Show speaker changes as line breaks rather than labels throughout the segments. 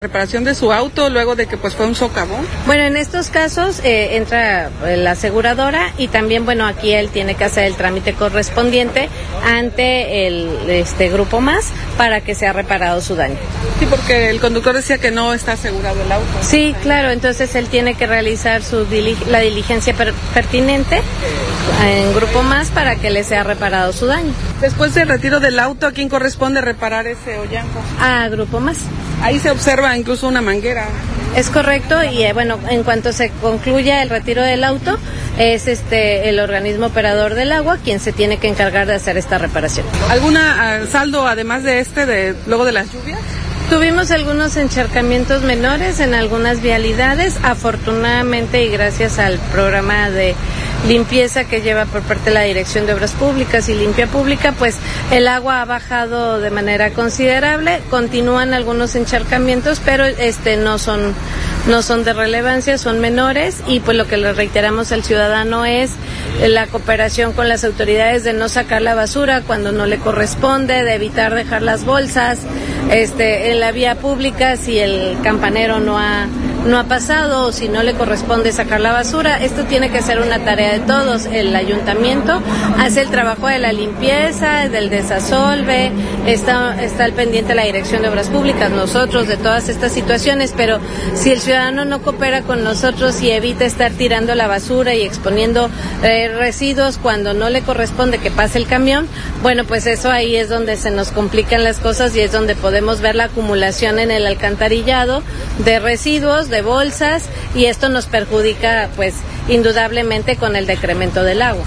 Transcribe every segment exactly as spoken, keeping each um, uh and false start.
reparación de su auto luego de que pues fue un socavón?
Bueno, en estos casos eh, entra la aseguradora y también, bueno, aquí él tiene que hacer el trámite correspondiente ante el este Grupo Más para que sea reparado su daño.
Sí, porque el conductor decía que no está asegurado el auto.
Sí, claro, entonces él tiene que realizar su dilig- la diligencia per- pertinente en Grupo Más para que le sea reparado su daño.
Después del retiro del auto, ¿a quién corresponde reparar ese hoyanco?
A Grupo Más.
Ahí se observa incluso una manguera.
Es correcto, y eh, bueno, en cuanto se concluya el retiro del auto, es este el organismo operador del agua quien se tiene que encargar de hacer esta reparación.
¿Alguna uh, saldo además de este, de luego de las lluvias?
Tuvimos algunos encharcamientos menores en algunas vialidades, afortunadamente y gracias al programa de limpieza que lleva por parte de la Dirección de Obras Públicas y Limpia Pública, pues el agua ha bajado de manera considerable, continúan algunos encharcamientos, pero este no son no son de relevancia, son menores, y pues lo que le reiteramos al ciudadano es la cooperación con las autoridades de no sacar la basura cuando no le corresponde, de evitar dejar las bolsas este en la vía pública si el campanero no ha no ha pasado o si no le corresponde sacar la basura. Esto tiene que ser una tarea de todos. El ayuntamiento hace el trabajo de la limpieza, del desasolve, está, está al pendiente la Dirección de Obras Públicas, nosotros, de todas estas situaciones, pero si el ciudadano no coopera con nosotros y evita estar tirando la basura y exponiendo eh, residuos cuando no le corresponde que pase el camión, bueno, pues eso ahí es donde se nos complican las cosas y es donde podemos ver la acumulación en el alcantarillado de residuos, de bolsas, y esto nos perjudica pues indudablemente con el decremento del agua.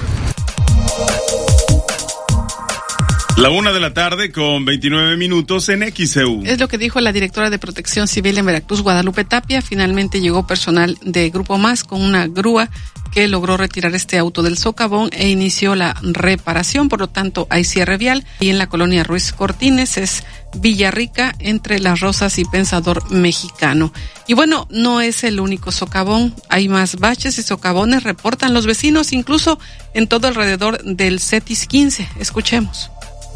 La una de la tarde con veintinueve minutos en X E U.
Es lo que dijo la directora de Protección Civil en Veracruz, Guadalupe Tapia. Finalmente llegó personal de Grupo Más con una grúa que logró retirar este auto del socavón e inició la reparación. Por lo tanto, hay cierre vial. Y en la colonia Ruiz Cortines es Villarrica, entre Las Rosas y Pensador Mexicano. Y bueno, no es el único socavón. Hay más baches y socavones, reportan los vecinos, incluso en todo alrededor del CETIS quince. Escuchemos.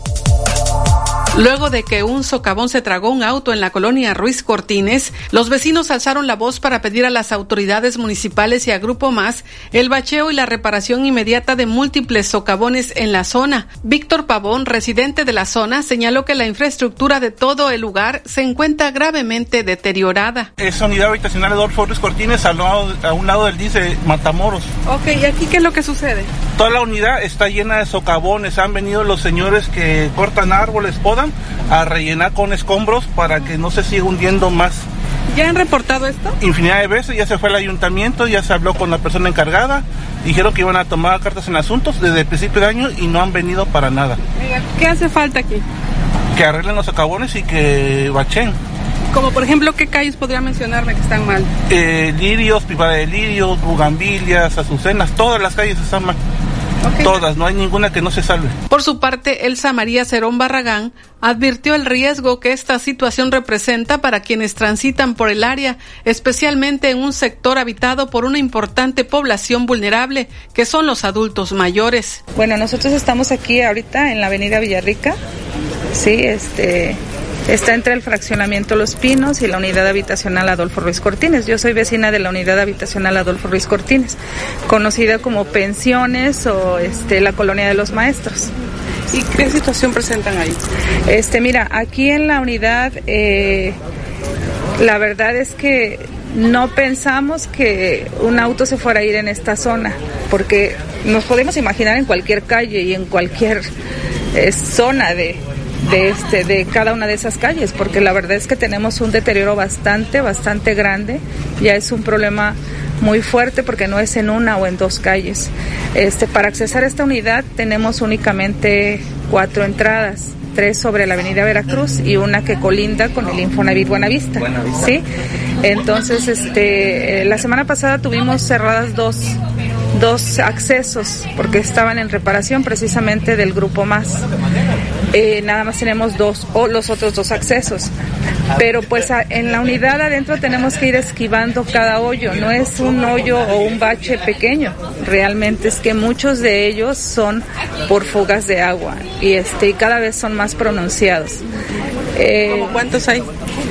Luego de que un socavón se tragó un auto en la colonia Ruiz Cortines, los vecinos alzaron la voz para pedir a las autoridades municipales y a Grupo Más el bacheo y la reparación inmediata de múltiples socavones en la zona. Víctor Pavón, residente de la zona, señaló que la infraestructura de todo el lugar se encuentra gravemente deteriorada.
Es unidad habitacional Adolfo Ruiz Cortines, al lado, a un lado del D I C E Matamoros.
Ok, ¿y aquí qué es lo que sucede?
Toda la unidad está llena de socavones. Han venido los señores que cortan árboles, podan, a rellenar con escombros para que no se siga hundiendo más.
¿Ya han reportado esto?
Infinidad de veces, ya se fue al ayuntamiento, ya se habló con la persona encargada, dijeron que iban a tomar cartas en asuntos desde el principio de año y no han venido para nada.
¿Qué hace falta aquí?
Que arreglen los socavones y que bachen.
Como por ejemplo, ¿qué calles podría mencionarme que están mal?
Eh, lirios, pipa de lirios, bugambilias, azucenas, todas las calles están mal. Okay. Todas, no hay ninguna que no se salve.
Por su parte, Elsa María Cerón Barragán advirtió el riesgo que esta situación representa para quienes transitan por el área, especialmente en un sector habitado por una importante población vulnerable, que son los adultos mayores.
Bueno, nosotros estamos aquí ahorita en la avenida Villarrica, sí, este... está entre el fraccionamiento Los Pinos y la unidad habitacional Adolfo Ruiz Cortines. Yo soy vecina de la unidad habitacional Adolfo Ruiz Cortines, conocida como Pensiones o este, la colonia de los maestros.
¿Y qué situación presentan ahí?
Este, mira, aquí en la unidad, eh, la verdad es que no pensamos que un auto se fuera a ir en esta zona, porque nos podemos imaginar en cualquier calle y en cualquier eh, zona de... de este de cada una de esas calles, porque la verdad es que tenemos un deterioro bastante bastante grande. Ya es un problema muy fuerte porque no es en una o en dos calles. Este para accesar a esta unidad tenemos únicamente cuatro entradas, tres sobre la avenida Veracruz y una que colinda con el Infonavit Buenavista, Buenavista. ¿Sí? Entonces, este la semana pasada tuvimos cerradas dos dos accesos porque estaban en reparación precisamente del Grupo Más. Eh, nada más tenemos dos o los otros dos accesos, pero pues a, en la unidad adentro tenemos que ir esquivando cada hoyo. No es un hoyo o un bache pequeño, realmente es que muchos de ellos son por fugas de agua y este y cada vez son más pronunciados.
Eh, ¿Cómo cuántos hay?